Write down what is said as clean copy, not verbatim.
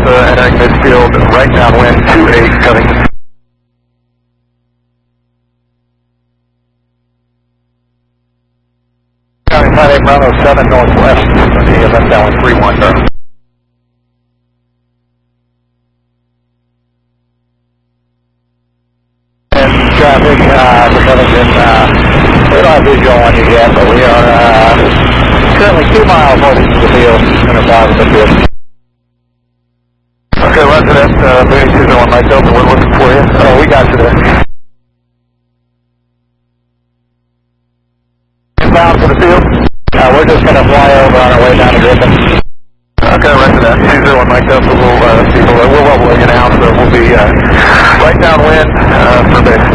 entering midfield, right downwind, 28, Covington. County 58 Bravo 7 northwest, the left downwind 31, sir. And traffic for Covington, we don't have visual on you yet, but we are currently 2 miles north of the field, 105 of the field. Okay, roger that, Boeing 201 Mike Delta, we're looking for you. Oh, we got you there. Inbound for the field. We're just going to fly over on our way down to Griffin. Okay, roger that. 201 Mike Delta, we'll well below you now, so we'll be right downwind for base.